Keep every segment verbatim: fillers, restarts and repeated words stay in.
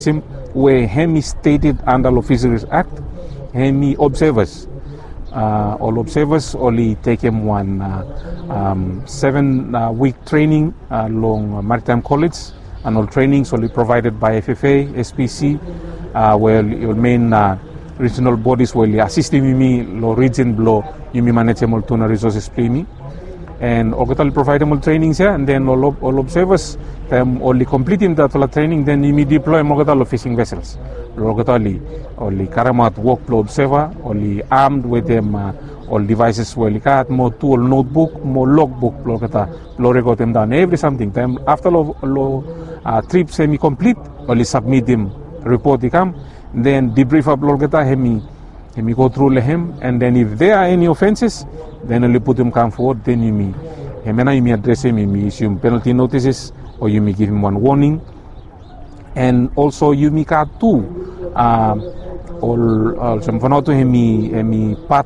where Hemi stated under the Fisheries Act, Hemi observers, uh, all observers only take him one uh, um, seven uh, week training uh, along Maritime College, and all trainings only provided by F F A, S P C, uh, where your main uh, regional bodies will assist me, lo region below, you manage them tuna resources me. And all provide them all trainings here, and then all, all observers them only completing that training, then you deploy more fishing vessels. Only only Karamat workflow observer, only armed with them uh, all devices where got more tool notebook, more logbook, logata, got them done every something. Then after lo, lo uh, trip semi complete, only submit them report they come, then debrief up logata hemi. And we go through him, and then if there are any offenses, then only put him come forward, then you may, you may address him, you may issue penalty notices, or you may give him one warning. And also you may cut two, uh, all some for to him, him part,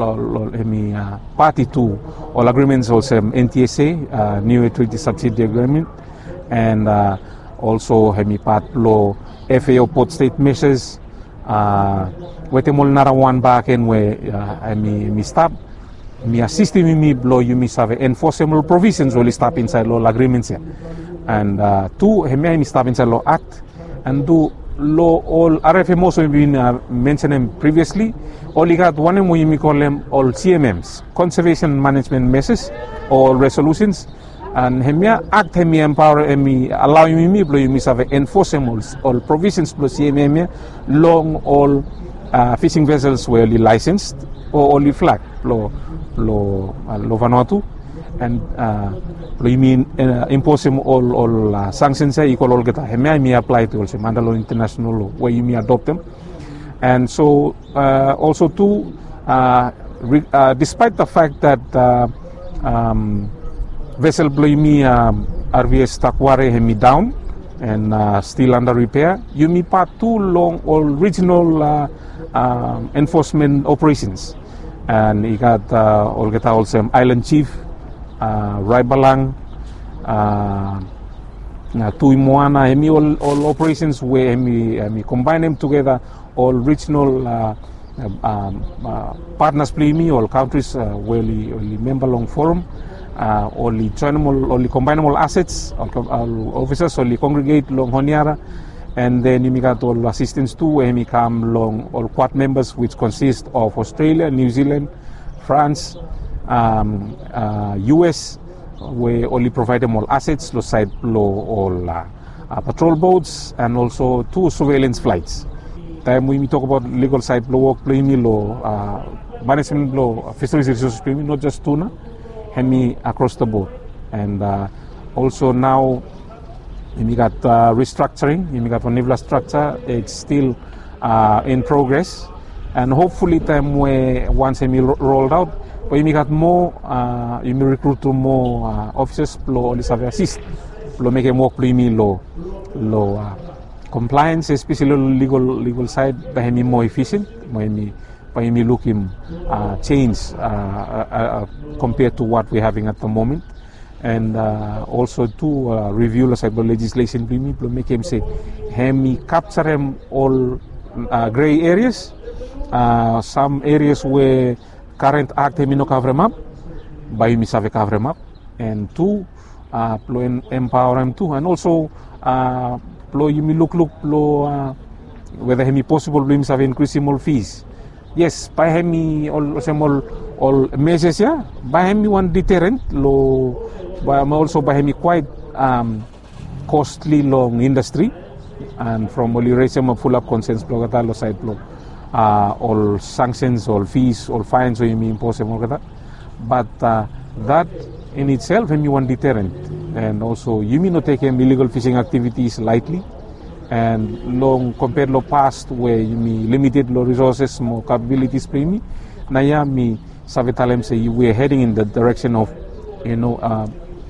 him party to all agreements, also N T S A, uh, New Treaty Subsidy Agreement, and uh, also him part law F A O port state measures. Uh, Wete mol nara one back and where I me me stop me assist me me blow you me have enforceable provisions only stop inside law agreements here, and uh, two he me stop inside law act and do law all R F M also been uh, mentioned previously. Only got one way me call them all C M Ms, conservation management measures or resolutions, and he me act he me empower he me allow me me blow you me have enforceable all provisions plus C M M long all. Uh, fishing vessels were licensed or only flagged, lo lo lo Vanuatu, and uh, lo you mean uh, imposing all all uh, sanctions equal all geta. Hemi me apply to also Mandalore international law where you may adopt them, and so uh, also too, uh, re, uh, despite the fact that uh, um, vessel blow me um, R V S Takware hemi down and uh, still under repair, you may part too long all regional. Uh, Um, enforcement operations, and he got uh, all get also Island Chief, uh, Raibalang, uh, Tui Moana, all, all operations where we, we combine them together, all regional uh, um, uh, partners play me, all countries uh, where we, we member long forum, uh, only joinable, only combinable assets, all, all officers only congregate long Honiara. And then you got all assistance too, where we come along all quad members, which consist of Australia, New Zealand, France, um, uh, U S, where only provide them all assets, lo side lo all uh, uh, patrol boats, and also two surveillance flights. Time we talk about legal side law work, play me law, uh, management law, fisheries resources, play me not just tuna, hemi across the board, and uh, also now. We got uh, restructuring, we got Nivla structure, it's still uh, in progress, and hopefully time where once we rolled out, we got more, uh, we recruit to more uh, officers, lo assist, lo make more play law, law uh, compliance, especially legal legal side, by me more efficient, by me by me looking uh, change uh, uh, uh, compared to what we're having at the moment. And uh, also to uh, review the cyber legislation, we make him say, "Hemi capture him all uh, gray areas, uh, some areas where current act hemi no cover him up, by me save cover him up, and two, uh, empower him too, and also uh, you look look uh, whether hemi possible we have increase him all fees. Yes, by hemi all all all measures yeah, by hemi one deterrent low." But also by him quite um, costly long industry, and from only raising full up consents blogatalo side block, uh, all sanctions, all fees, all fines, so you mean impossible. But uh, that in itself, him one deterrent, and also you mean not take him illegal fishing activities lightly, and long compared to past where you mean limited low resources, more capabilities, premium. Naya me savitalem say we are heading in the direction of, you know. Uh,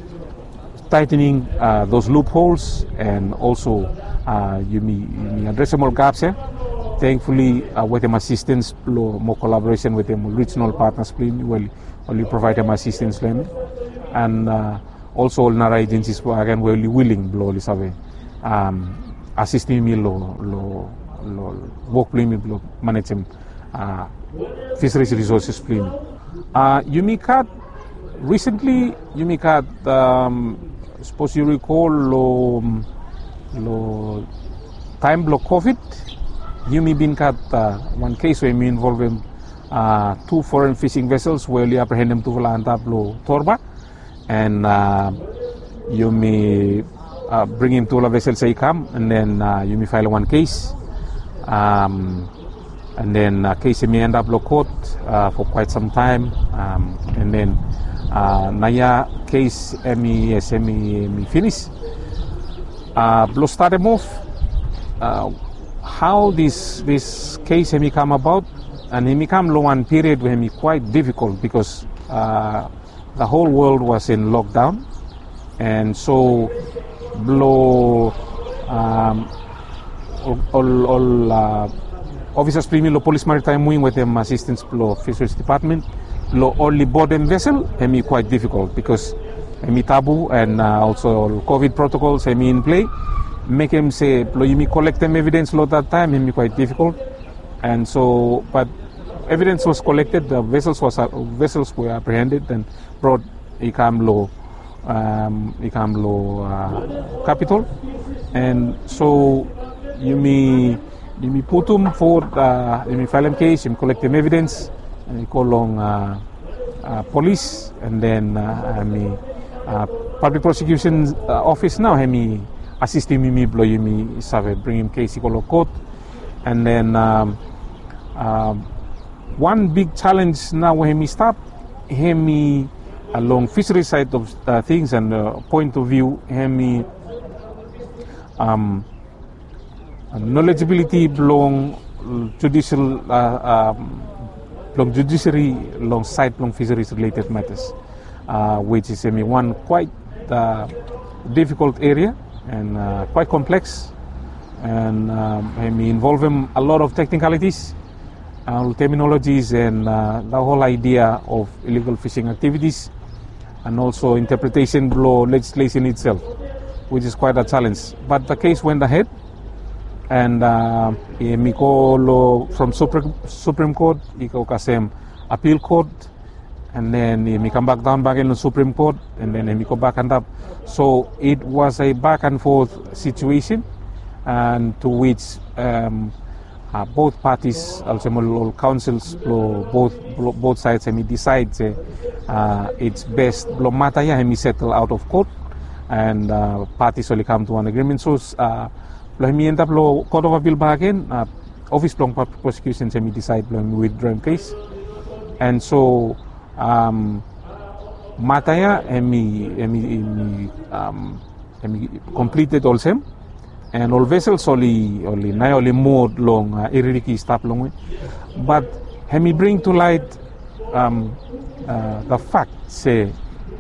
tightening uh, those loopholes, and also uh, you may, you may address more gaps here. Thankfully, uh, with them assistance, more collaboration with them regional partners, will only provide them assistance, and uh, also all N A R A agencies again will be willing, blow um, assist me lo lo lo work play me lo manage uh, fisheries resources play me. Uh, you may cut recently. You may cut. Um, suppose you recall lo lo time block COVID. You may been cut uh, one case where me involving uh, two foreign fishing vessels where you apprehend them to Valantap lo Torba, and uh, you may uh, bring him to a vessel say come, and then uh, you may file one case. Um, and then uh, case may end up low court uh, for quite some time, um, and then uh, Naya case me yes me me finish. Uh, blow start them off. Uh, how this this case me come about, and he come low one period where me quite difficult because uh, the whole world was in lockdown, and so blow um, all all. all uh, officers premium lo police maritime wing with them assistance lo fisheries department lo only board them vessel and me quite difficult because me taboo and uh, also COVID protocols and me in play make him say lo you me collect them evidence lo that time and me quite difficult, and so but evidence was collected, the vessels was uh, vessels were apprehended and brought Ikam lo um, Ikam lo uh, capital, and so you me you me put them for uh, you me file them case, you me collect them evidence, and you call along uh, uh, police, and then uh, I me uh, public prosecution uh, office now I me assist me me blow you me serve bring him case you call court, and then um, um, one big challenge now when me stop him me along fishery side of uh, things and uh, point of view him me um, knowledgeability belong judicial uh, um, long judiciary long side long fisheries related matters, uh, which is I mean, one quite uh, difficult area and uh, quite complex, and um, I mean, involving a lot of technicalities, uh, terminologies, and uh, the whole idea of illegal fishing activities, and also interpretation law legislation itself, which is quite a challenge. But the case went ahead, and uh, Mikolo from Supreme, Supreme Court, Iko Kasem Appeal Court, and then he come back down back in the Supreme Court, and then he go back and up. So it was a back and forth situation, and to which um, uh, both parties, also all councils, both both sides, and decide uh, it's best blow matter here, and settle out of court, and uh, parties only come to an agreement. So. Uh, Lo mi end up lo Court of Appeal back again, uh, Office of Public Prosecution semi decide lo mi withdraw case, and so um, mataya emi emi um emi completed all same, and all vessels only only na only more long uh, irriki stop long, but hemi bring to light um, uh, the fact say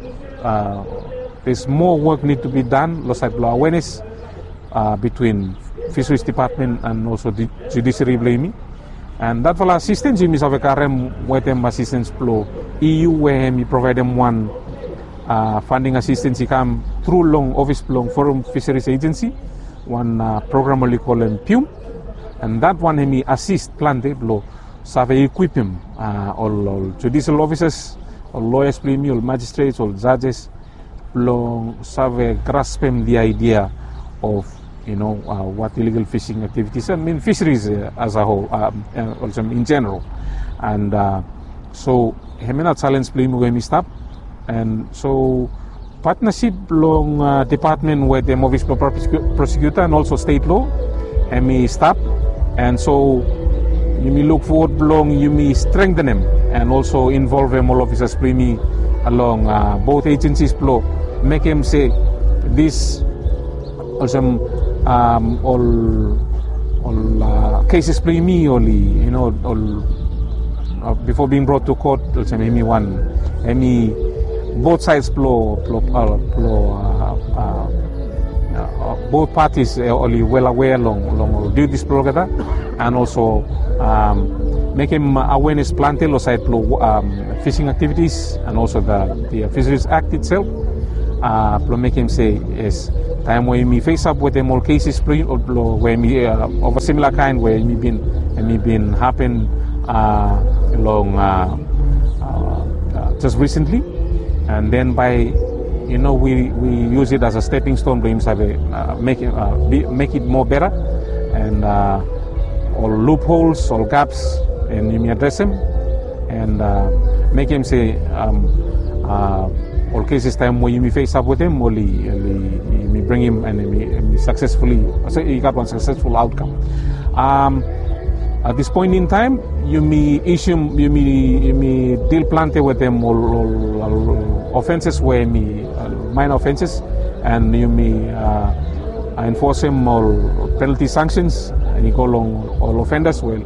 uh, there's more work need to be done lo side law awareness. Uh, between Fisheries Department and also the Judiciary blaming, and that for assistance we have a karem with them assistance flow E U where we provide them one uh, funding assistance he come through long office long forum fisheries agency one uh, program we call them P U M, and that one he assist planted blow serve equip him uh, all, all judicial officers, all lawyers blaming, all magistrates, all judges long serve grasp him the idea of you know uh, what illegal fishing activities, I mean fisheries uh, as a whole, um, uh, also in general, and uh, so hemena challenge play when we stop, and so partnership long uh, department with the office prosecutor and also state law, and we stop, and so you may look forward long you may strengthen them and also involve them all officers play me along uh, both agencies flow make them say this. Also, um, all all uh, cases play me only, you know, all uh, before being brought to court. Also, maybe one, any both sides blow, blow, uh, blow uh, uh, uh, both parties uh, only well aware long long do this program, and also um, make him awareness planted or side blow um, fishing activities, and also the the Fisheries Act itself. Uh, make him say yes. time where me face up with them all cases where me uh, of a similar kind where me been me been happen uh, along uh, uh, just recently, and then by you know we, we use it as a stepping stone to uh, make it uh, be, make it more better, and uh, all loopholes, all gaps, and you address them, and uh, make him say um, uh, all cases time where you may face up with him, only you bring him and he successfully, so he got one successful outcome. Um, at this point in time, you may issue, you may, you may deal plenty with them all, all, all offenses where me uh, minor offenses, and you may uh, enforce them all penalty sanctions, and you go along all offenders well,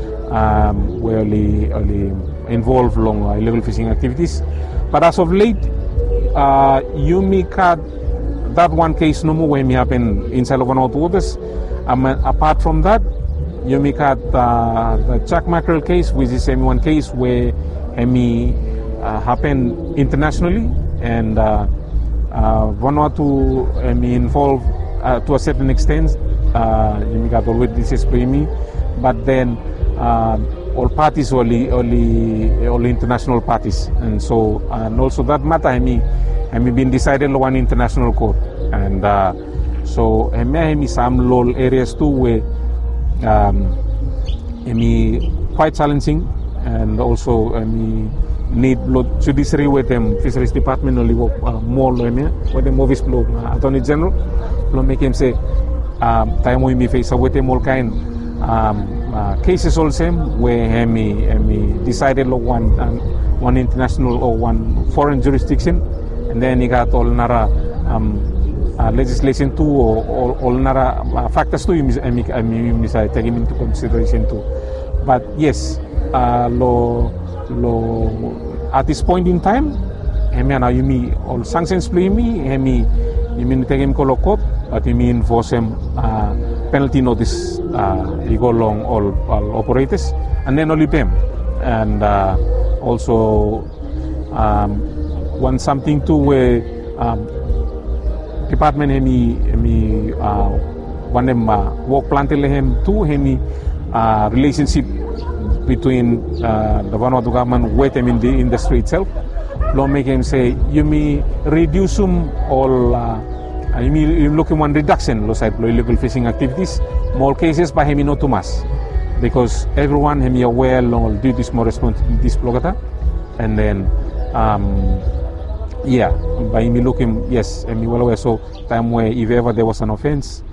um, where only, only involve long uh, illegal fishing activities. But as of late, uh, you may cut that one case no more when me happen inside of Vanuatu waters. Um, apart from that, you may cut uh, the Jack Mackerel case, which is one case where me uh, happen internationally, and uh, uh, Vanuatu me involved uh, to a certain extent. Uh, you may got already display me, but then uh, all parties only only only international parties, and so and also that matter I mean I mean been decided on one international court, and uh, so I mean some low areas too where um, I mean quite challenging, and also I mean need judiciary with them fisheries department only uh, more with them office blow uh, attorney general will make him say um, time we may face with them all kind um, Uh, cases all same where he, he decided on one um, one international or one foreign jurisdiction, and then he got all another um, uh, legislation too, or all, all another uh, factors too. He take him into consideration too. But yes, uh, lo, lo, at this point in time, he now you mean all sanctions play me. He you mean take him to court, but you mean enforce him uh, penalty notice. Uh, you go along all, all operators, and then only them, and uh, also um, one something too where um, department hemi hemi uh, one them uh, work planted him too hemi uh, relationship between uh, the Vanuatu government with them in the industry itself. Don't make him say you may reduce them all. Uh, I mean, you look at one reduction of illegal fishing activities, more cases by him not too much, because everyone him aware will do this more responsibilities blogata, and then um, yeah, by me looking yes, and me well aware. So time where if ever there was an offense,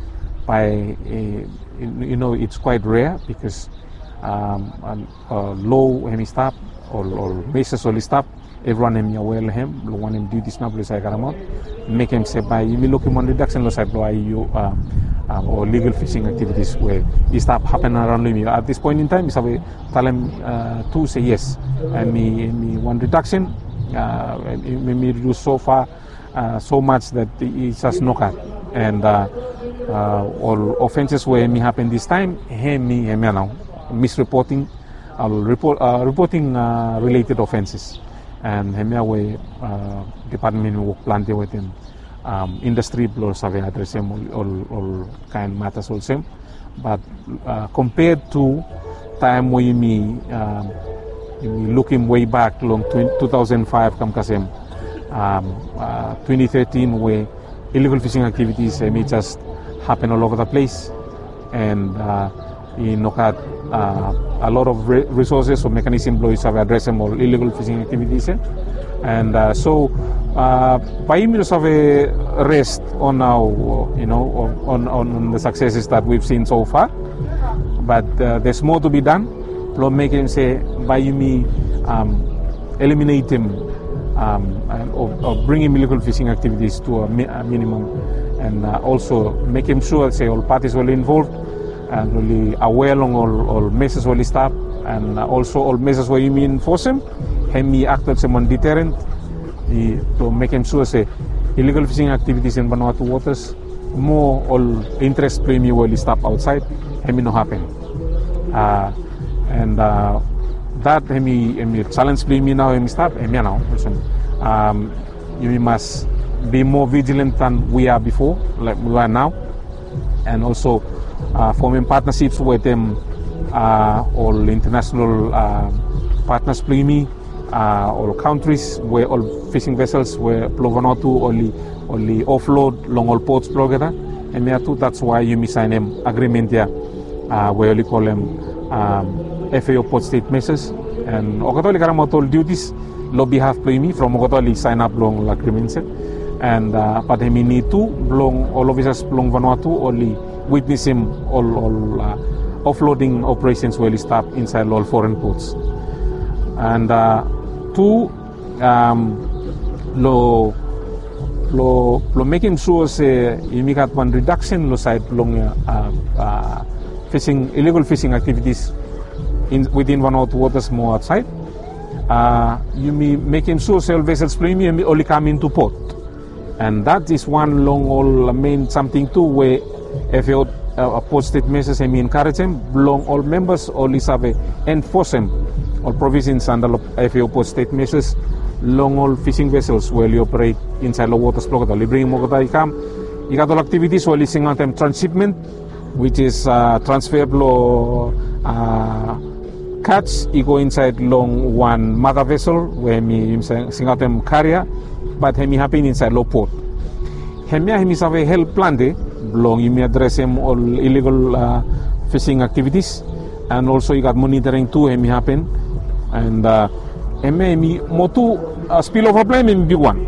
by uh, you know it's quite rare because um, uh, low hemi stop or or basis only stop. Everyone him aware him, one him do this now plus I got him out, make him say by me looking on reduction loss side by you uh, um, or legal fishing activities where it stop happening around me. At this point in time, is I tell him uh, to say yes, and me me one reduction, uh, me, me reduce so far uh, so much that it's just no cut, and uh, uh, all offenses where me happen this time, him me him now misreporting, uh, report uh, reporting uh, related offenses. And hemia way uh, department work plenty with him um, industry plus have address him all, all, all kind matters all same, but uh, compared to time when me um, looking way back long two thousand five come kasem um, uh, twenty thirteen where illegal fishing activities uh, may just happen all over the place, and uh, in Nokat uh, a lot of re resources or mechanism employees have addressed them all illegal fishing activities, eh? And uh, so uh, by minutes of a rest on now, you know, on, on the successes that we've seen so far, but uh, there's more to be done. Lord make him say by me um, eliminate him um, and, or, or bring him illegal fishing activities to a, mi a minimum, and uh, also make him sure say all parties were involved and really aware on all, all measures will stop, and also all measures where you mean enforce them, and me act as a deterrent to make him sure say illegal fishing activities in Vanuatu waters more all interest premium will stop outside, and me no happen. Uh, and uh, that me me challenge me now and stop and me now. Um, you must be more vigilant than we are before, like we are now, and also uh, forming partnerships with them, uh, all international uh, partners, Plimi, uh, all countries where all fishing vessels where Plovanotu only only offload long all ports together, and there too, that's why you sign them agreement here, uh, where we call them um, F A O port state measures, and okatoli karamotol duties lo behalf Plimi from okatoli sign up long agreements. And uh, but he need to belong all of us belong Vanuatu only witness him all all uh, offloading operations will stop inside all foreign ports. And uh, two um, lo lo lo making sure say you make one reduction lo side long uh, uh, fishing illegal fishing activities in within Vanuatu waters more outside. Uh, you may making sure sail vessels premium only come into port. And that is one long all main something too where F A O uh, port state measures and encourage them, long all members only survey enforce them all provisions under F A O port state measures, long all fishing vessels where you operate inside the waters block. You bring Mogota you come, you got all activities where you sing out them transshipment, which is uh, transfer blow uh, catch, you go inside long one mother vessel where me sing out them carrier. But he happen inside low port. He have a help plan de belong you may address him all illegal uh, fishing activities, and also you got monitoring too. He happen and uh, he may motu uh, spillover plan in big one.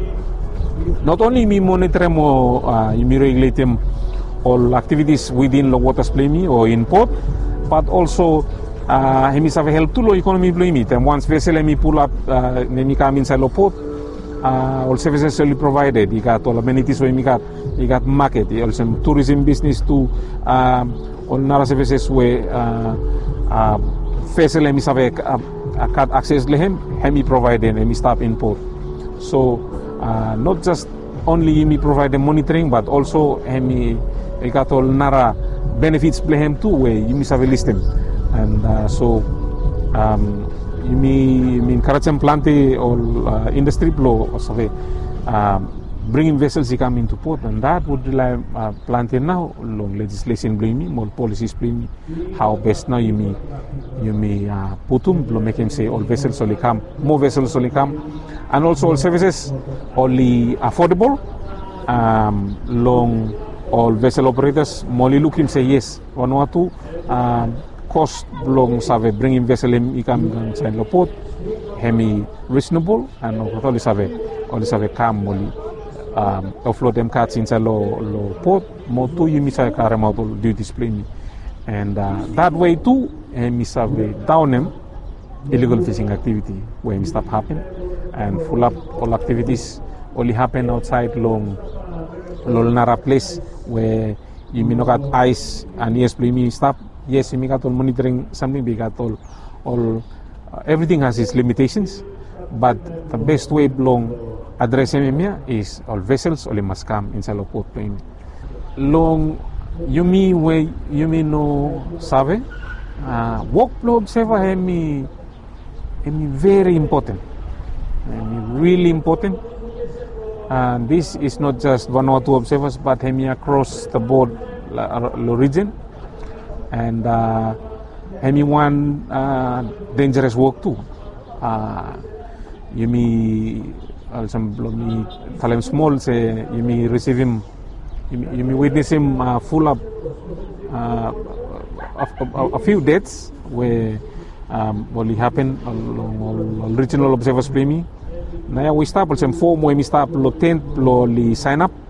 Not only me monitor mo uh, you may regulate him all activities within the waters play or in port, but also uh, he have a help to low economy play me. And once vessel me pull up, uh, me come inside low port. Uh, all services only provided. You got all amenities. So you got you got market. You also tourism business too. Um, all nara services where uh, uh, vessel emi have a cut access lehem. Hemi provided emi stop import. So uh, not just only emi provide the monitoring, but also hemi you got all nara benefits lehem too where you miss have a list them. And uh, so. Um, You may encourage them plenty or uh, industry blow or something, um, bringing vessels come into port, and that would rely uh, plenty now. Long legislation blame me, more policies blame me. How best now you may you may uh, put them, make him say all vessels only come, more vessels only come, and also all services only affordable. Um, long all vessel operators, more looking say yes, Vanuatu. Um, cost belong save bringing vessel him ikam inside the port hemi reasonable and only save only save come only um offload them cats inside lo lo port mo to you miss a car amount do display me and uh, that way too hemi save down them illegal fishing activity where him stop happen and full up all activities only happen outside long long nara place where you may not got ice and yes play me stop. Yes, we got all monitoring something. We got all, all uh, everything has its limitations. But the best way long addressing him is all vessels only must come inside the port plane. Long, you mean way you mean no sabe? Uh, workflow observer hemi hemi very important, hemi really important. And this is not just Vanuatu observers, but hemi across the board, the region. And uh, anyone uh, dangerous work too. Uh, you may also me tell him small say you may receive him, you may, you may witness him uh, full up uh, a, a, a few deaths where um, only happen along regional observers play me. Now we stop also four more we stop lo tent lo li sign up.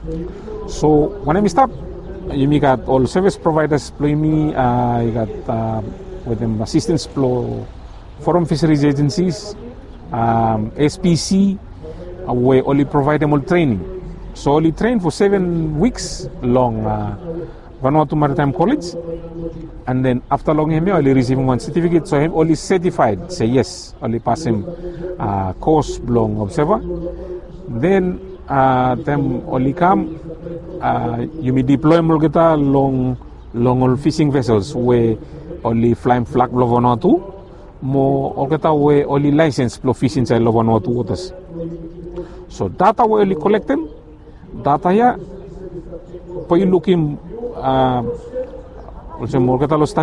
So when we stop. You got all service providers play me, uh, you got uh, with them assistance flow, foreign fisheries agencies, um, S P C, uh, we only provide them all training. So only train for seven weeks long uh, Vanuatu Maritime College, and then after long him only receiving one certificate, so him only certified, say yes, only pass him uh, course long observer. Then uh, them only come. Uh, you may deploy mulgeta long long all fishing vessels where only flying flag below Vanuatu, more olgeta where only license below fishing inside Vanuatu waters. So data we only collect them data ya poi looking uh, olse mo kata lo